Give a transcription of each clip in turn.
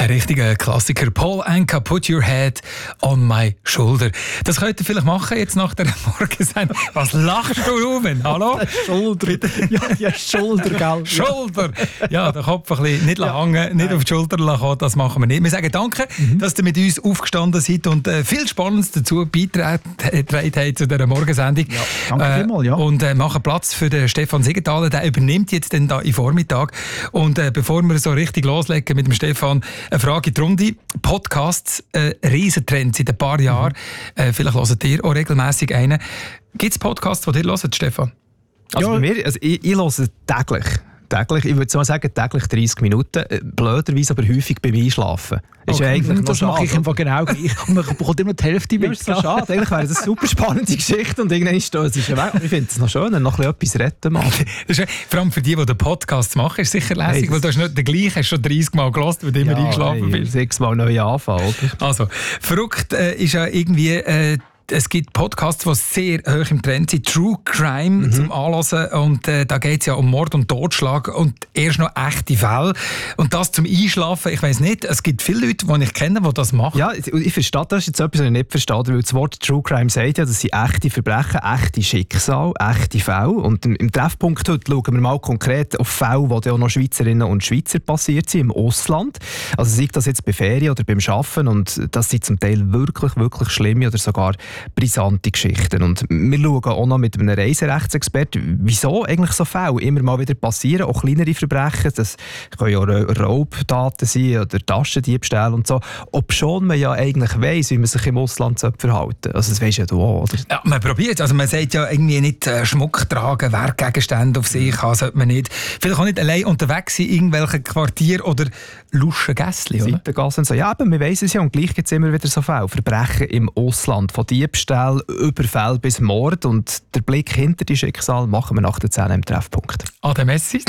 Ein richtiger Klassiker. Paul Anka, Put Your Head on My Shoulder. Das könnt ihr vielleicht machen jetzt nach der Morgensendung. Was lachst du, Ruben? Hallo? Schulter. Ja, Schulter, gell? Schulter. Ja, den Kopf ein bisschen nicht hängen, nicht auf die Schulter lassen, das machen wir nicht. Wir sagen danke, dass ihr mit uns aufgestanden seid und viel Spannendes dazu beigetragen habt zu dieser Morgensendung. Ja, danke vielmals, ja. Und machen Platz für den Stefan Siegenthaler. Der übernimmt jetzt dann da im Vormittag. Und bevor wir so richtig loslegen mit dem Stefan, eine Frage in die Runde. Podcasts, Riesentrend seit ein paar Jahren. Vielleicht hört ihr auch regelmässig einen. Gibt es Podcasts, die ihr hört, Stefan? Also bei mir, ich höre täglich. Ich würde mal sagen, täglich 30 Minuten. Blöderweise aber häufig beim Einschlafen. Ist ja eigentlich das mache ich einfach genau gleich. Und man bekommt immer die Hälfte mit. Das ist so schade. Eigentlich wäre das eine super spannende Geschichte und irgendwann ist es weg. Ich finde es noch schön, noch etwas retten mal. Vor allem für die den Podcast machen, ist sicher lässig, weil du hast nicht den gleichen, hast schon 30 Mal gehört, weil du immer eingeschlafen bist. 6 Mal neu anfangen, oder? Also, verrückt ist ja irgendwie... Es gibt Podcasts, die sehr hoch im Trend sind. True Crime zum Anhören. Und da geht es ja um Mord und Totschlag und erst noch echte Fälle. Und das zum Einschlafen, ich weiss nicht, es gibt viele Leute, die ich kenne, die das machen. Ja, ich verstehe, das ist jetzt etwas, was ich nicht verstehe, weil das Wort True Crime sagt ja, das sind echte Verbrechen, echte Schicksale, echte Fälle. Und im Treffpunkt heute schauen wir mal konkret auf Fälle, die auch noch Schweizerinnen und Schweizer passiert sind, im Ausland. Also sei das jetzt bei Ferien oder beim Arbeiten. Und das sind zum Teil wirklich, wirklich schlimme oder sogar brisante Geschichten. Und wir schauen auch noch mit einem Reiserechtsexperten, wieso eigentlich so Fälle immer mal wieder passieren, auch kleinere Verbrechen, das können ja Raubtaten sein oder Taschendiebstähle und so, obschon man ja eigentlich weiss, wie man sich im Ausland verhalten sollte. Also das weisst ja du auch, oder? Ja, man probiert, also man sagt ja irgendwie nicht Schmuck tragen, Werkgegenstände auf sich haben, sollte man nicht. Vielleicht auch nicht allein unterwegs sein in irgendwelchen Quartieren oder luschen Gässchen, oder? Seitengassen und so. Ja, aber man weiss es ja und gleich gibt es immer wieder so Fälle. Verbrechen im Ausland, von Diebstahl, Überfall bis Mord und der Blick hinter die Schicksal machen wir nach der 10 im Treffpunkt. Ade Messi.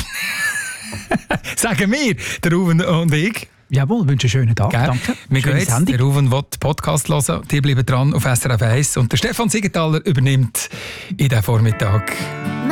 Sagen wir, der Ruben und ich. Jawohl, wünsche einen schönen Tag. Gell? Danke. Wir gehen jetzt, der Ruben will den Podcast hören, die bleiben dran auf SRF 1 und der Stefan Siegenthaler übernimmt in den Vormittag.